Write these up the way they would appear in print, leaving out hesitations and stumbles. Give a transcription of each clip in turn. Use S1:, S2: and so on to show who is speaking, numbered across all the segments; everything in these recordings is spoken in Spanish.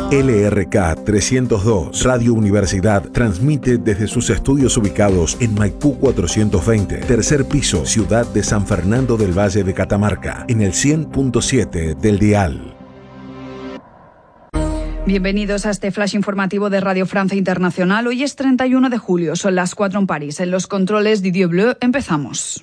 S1: LRK 302, Radio Universidad, transmite desde sus estudios ubicados en Maipú 420, tercer piso, ciudad de San Fernando del Valle de Catamarca, en el 100.7 del dial.
S2: Bienvenidos a este flash informativo de Radio Francia Internacional. Hoy es 31 de julio, son las 4 en París. En los controles Didier Bleu, empezamos.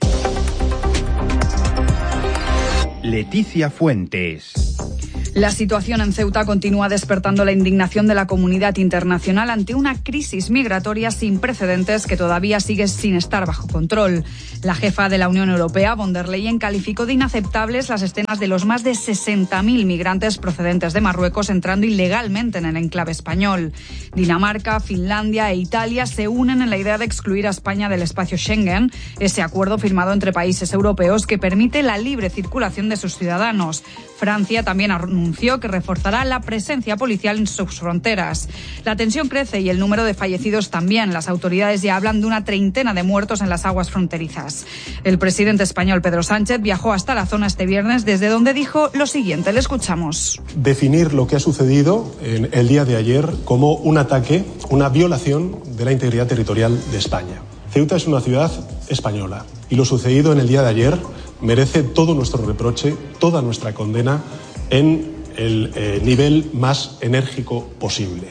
S3: Leticia Fuentes.
S2: La situación en Ceuta continúa despertando la indignación de la comunidad internacional ante una crisis migratoria sin precedentes que todavía sigue sin estar bajo control. La jefa de la Unión Europea, von der Leyen, calificó de inaceptables las escenas de los más de 60.000 migrantes procedentes de Marruecos entrando ilegalmente en el enclave español. Dinamarca, Finlandia e Italia se unen en la idea de excluir a España del espacio Schengen, ese acuerdo firmado entre países europeos que permite la libre circulación de sus ciudadanos. Francia también anunció que reforzará la presencia policial en sus fronteras. La tensión crece y el número de fallecidos también. Las autoridades ya hablan de una treintena de muertos en las aguas fronterizas. El presidente español Pedro Sánchez viajó hasta la zona este viernes, desde donde dijo lo siguiente. Le escuchamos.
S4: Definir lo que ha sucedido en el día de ayer como un ataque, una violación de la integridad territorial de España. Ceuta es una ciudad española y lo sucedido en el día de ayer merece todo nuestro reproche, toda nuestra condena en el nivel más enérgico posible.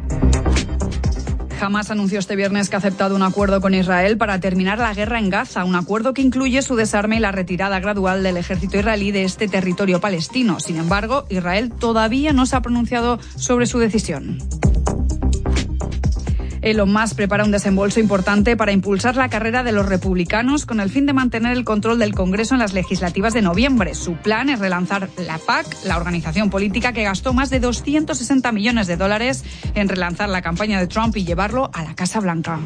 S2: Hamás anunció este viernes que ha aceptado un acuerdo con Israel para terminar la guerra en Gaza, un acuerdo que incluye su desarme y la retirada gradual del ejército israelí de este territorio palestino. Sin embargo, Israel todavía no se ha pronunciado sobre su decisión. Elon Musk prepara un desembolso importante para impulsar la carrera de los republicanos con el fin de mantener el control del Congreso en las legislativas de noviembre. Su plan es relanzar la PAC, la organización política que gastó más de $260 millones en relanzar la campaña de Trump y llevarlo a la Casa Blanca.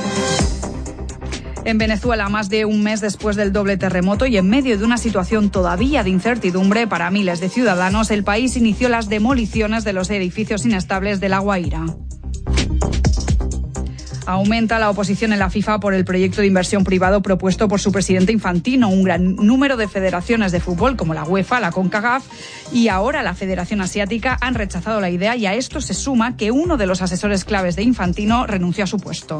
S2: En Venezuela, más de un mes después del doble terremoto y en medio de una situación todavía de incertidumbre para miles de ciudadanos, el país inició las demoliciones de los edificios inestables de La Guaira. Aumenta la oposición en la FIFA por el proyecto de inversión privado propuesto por su presidente Infantino. Un gran número de federaciones de fútbol como la UEFA, la CONCACAF y ahora la Federación Asiática han rechazado la idea, y a esto se suma que uno de los asesores claves de Infantino renunció a su puesto.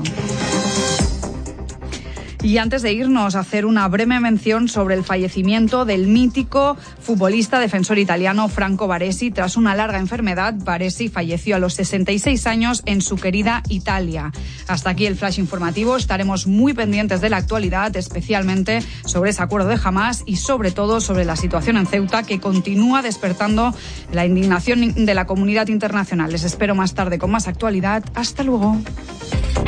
S2: Y antes de irnos, hacer una breve mención sobre el fallecimiento del mítico futbolista defensor italiano Franco Baresi. Tras una larga enfermedad, Baresi falleció a los 66 años en su querida Italia. Hasta aquí el flash informativo. Estaremos muy pendientes de la actualidad, especialmente sobre ese acuerdo de Hamás y sobre todo sobre la situación en Ceuta, que continúa despertando la indignación de la comunidad internacional. Les espero más tarde con más actualidad. Hasta luego.